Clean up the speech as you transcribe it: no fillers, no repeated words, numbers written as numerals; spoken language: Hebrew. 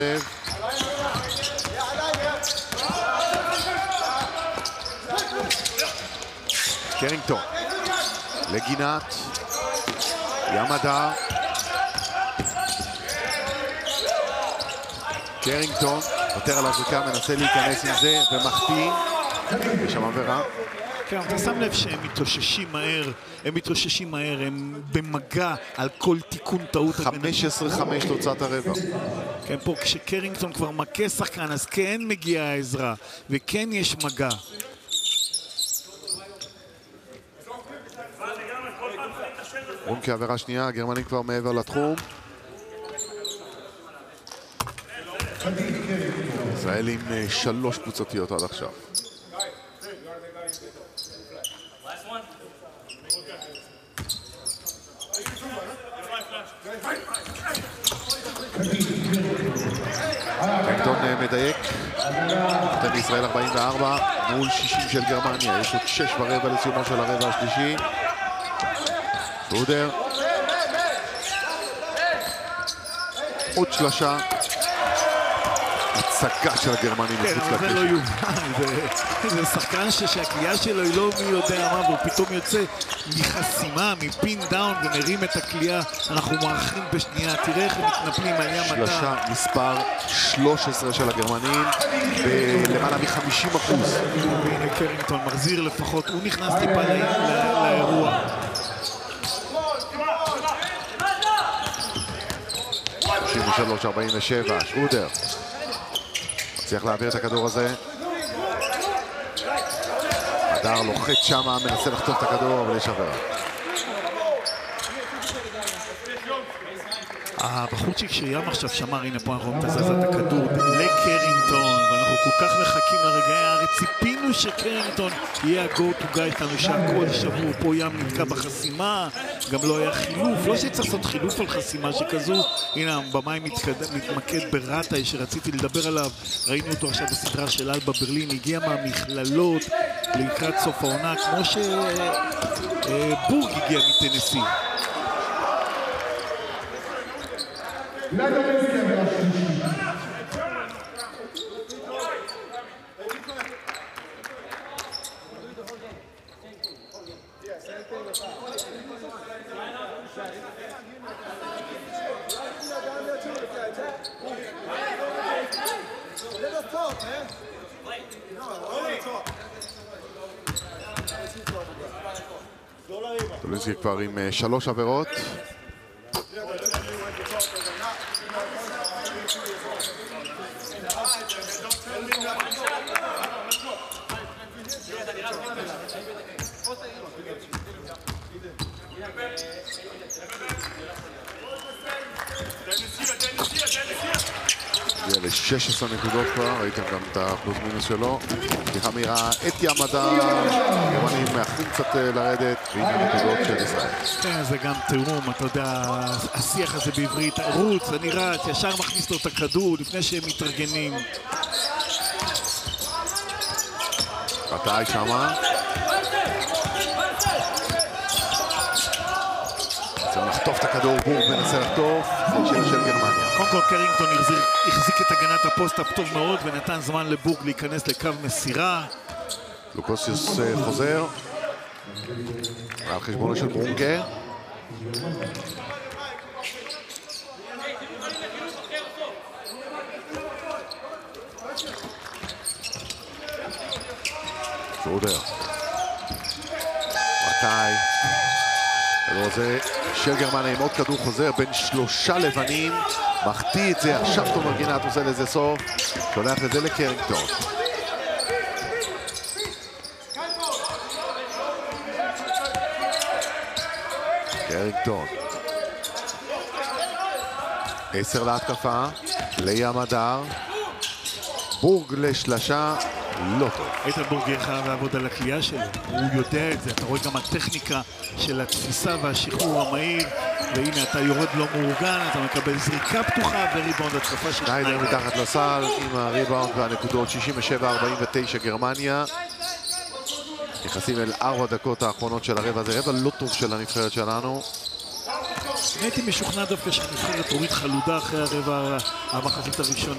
קרינגטון לגינת ימדה. קרינגטון יותר על הזריקה, מנסה להיכנס עם זה ומחטיא. יש שם עבירה. כן, אתה שם לב שהם מתאוששים מהר, הם במגע על כל תיקון טעות. 15-5 תוצאת הרבע. כן, פה כשקרינגטון כבר מכה שחקן, אז כן מגיעה העזרה, וכן יש מגע. רונקה עבירה שנייה, הגרמנים כבר מעבר לתחום. ישראל עם 3 קבוצתיות עד עכשיו. קרינגטון מדייק. נותן לישראל 44 מול 60 של גרמניה. יש עוד 6 ברבע לסיומו של הרבע השלישי. שודר. עוד שלושה. הצגה של הגרמנים מחוץ לקליעה. כן, אבל זה לא יובן. זה שחקן שהקליעה שלו היא לא מי יודע מה, והוא פתאום יוצא מחסימה, מפין דאון, ומרים את הקליעה. אנחנו מערכים בשנייה. תראה איך הם מתנפלים על ים מטה. שלושה מספר 13 של הגרמנים, בלמעלה מ-50%. והנה קרינגטון מחזיר לפחות, הוא נכנס טיפה לאירוע. 33-47, שודר. צריך להעביר את הכדור הזה. הדר לוחץ שמה, מנסה לחטוף את הכדור, אבל יש עבירה. בחוצ'יק שים עכשיו שמר, הנה פה אנחנו מתזז את הכדור לקרינגטון, ואנחנו כל כך מחכים לרגעי הארץ. ציפינו שקרינגטון יהיה ה-go to guy שלנו, שהכל שבור. פה ים נתקע בחסימה, גם לא היה חילוף, לא שצריך לעשות חילוף על חסימה שכזו. הנה הבמאי מתמקד ברטאי שרציתי לדבר עליו, ראינו אותו עכשיו בסדרה של אלבה ברלין, הגיע מהמכללות לקראת סוף העונה, כמו שבורג הגיע מטנסי. טולינסקי כבר עם 3 עבירות. הגיע ל-16 נקודות כבר, ראיתם גם את הפלוס מינוס שלו. סליחה מהירה את ימדה, גרמנים מאחרים קצת לרדת, והנה נקודות של ישראל. כן, זה גם תאום, אתה יודע, השיח הזה בעברית, רוץ, אני רץ, ישר מכניס לו את הכדור לפני שהם מתארגנים. רטאי שמה. צריך לחטוף את הכדור, בורג מנסה לחטוף, זה של גרמניה. קודם כל קרינגטון החזיק את הגנת הפוסט-אפ טוב מאוד ונתן זמן לבורג להיכנס לקו מסירה. לוקוסיוס חוזר על חשבונו של ברונקה. שודר. רטאי. הכדור הזה של גרמניה עם עוד כדור חוזר בין 3 לבנים. מחטיא את זה, עכשיו תומר גינת עושה לזה סוף. שולח את זה לקרינגטון. קרינגטון. 10 להתקפה. לים הדר. בורג לשלשה. לא טוב. איתן בורג חייב לעבוד על הקליעה שלו, הוא יודע את זה, אתה רואה גם הטכניקה של התפיסה והשחרור המהיר, והנה אתה יורד לא מאורגן, אתה מקבל זריקה פתוחה וריבאונד התקפה של שניידר מתחת לסל עם הריבאונד והנקודות. 67-49 גרמניה. נכנסים אל 4 דקות האחרונות של הרבע, זה רבע לא טוב של הנבחרת שלנו. הייתי משוכנע דווקא שהנבחרת הוריד חלודה אחרי הרבע המחצית הראשונה.